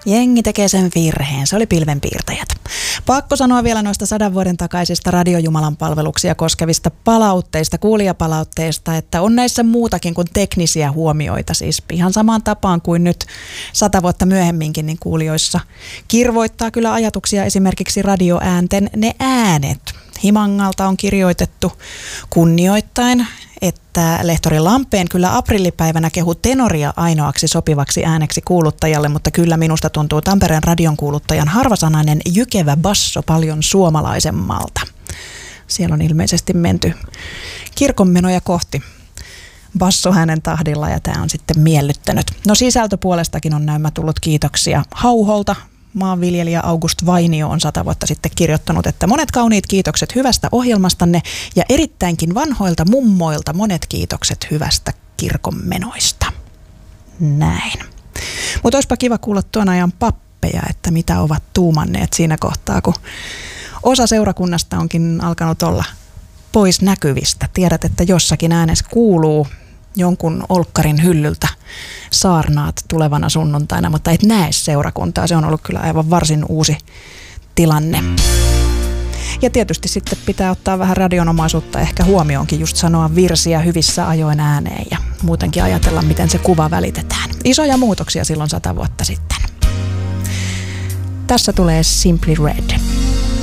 Jengi tekee sen virheen, se oli pilvenpiirtäjät. Pakko sanoa vielä noista 100 vuoden takaisista radiojumalan palveluksia koskevista palautteista, kuulijapalautteista, että on näissä muutakin kuin teknisiä huomioita. Siis ihan samaan tapaan kuin nyt 100 vuotta myöhemminkin, niin kuulijoissa kirvoittaa kyllä ajatuksia esimerkiksi radioäänten ne äänet. Himangalta on kirjoitettu kunnioittain, että lehtori Lampeen kyllä aprillipäivänä kehu tenoria ainoaksi sopivaksi ääneksi kuuluttajalle, mutta kyllä minusta tuntuu Tampereen radion kuuluttajan harvasanainen jykevä basso paljon suomalaisemmalta. Siellä on ilmeisesti menty kirkonmenoja kohti bassohänen tahdilla ja tämä on sitten miellyttänyt. No sisältöpuolestakin on näemmä tullut kiitoksia Hauholta. Maanviljelijä August Vainio on 100 vuotta sitten kirjoittanut, että monet kauniit kiitokset hyvästä ohjelmastanne ja erittäinkin vanhoilta mummoilta monet kiitokset hyvästä kirkonmenoista. Näin. Mutta olisipa kiva kuulla tuon ajan pappeja, että mitä ovat tuumanneet siinä kohtaa, kun osa seurakunnasta onkin alkanut olla pois näkyvistä. Tiedät, että jossakin äänessä kuuluu jonkun olkkarin hyllyltä saarnaat tulevana sunnuntaina, mutta et näe seurakuntaa. Se on ollut kyllä aivan varsin uusi tilanne. Ja tietysti sitten pitää ottaa vähän radionomaisuutta ehkä huomioonkin, just sanoa virsiä hyvissä ajoin ääneen ja muutenkin ajatella, miten se kuva välitetään. Isoja muutoksia silloin 100 vuotta sitten. Tässä tulee Simply Red.